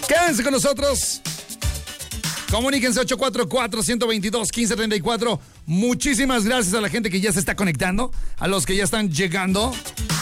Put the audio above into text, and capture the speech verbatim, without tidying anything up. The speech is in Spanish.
Quédense con nosotros. Comuníquense ocho cuatro cuatro, uno dos dos, uno cinco tres cuatro. Muchísimas gracias a la gente que ya se está conectando, a los que ya están llegando.